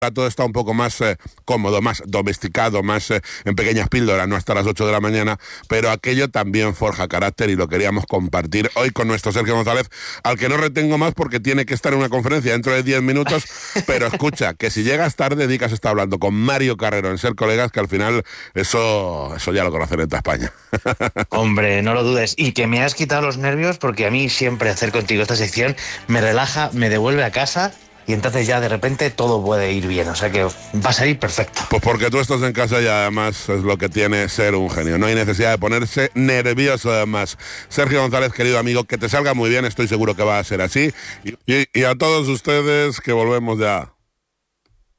todo está un poco más cómodo, más domesticado, más en pequeñas píldoras, no hasta las 8 de la mañana, pero aquello también forja carácter y lo queríamos compartir hoy con nuestro Sergio González, al que no retengo más porque tiene que estar en una conferencia dentro de 10 minutos, pero escucha, que si llegas tarde, Dicas está hablando con Mario Carrero en Ser Colegas, que al final eso ya lo conocen en toda España. Hombre, no lo dudes, y que me has quitado los nervios porque a mí siempre hacer contigo esta sección me relaja, me devuelve a casa. Y entonces ya de repente todo puede ir bien, o sea que va a salir perfecto. Pues porque tú estás en casa y además es lo que tiene ser un genio. No hay necesidad de ponerse nervioso además. Sergio González, querido amigo, que te salga muy bien, estoy seguro que va a ser así. Y a todos ustedes que volvemos ya.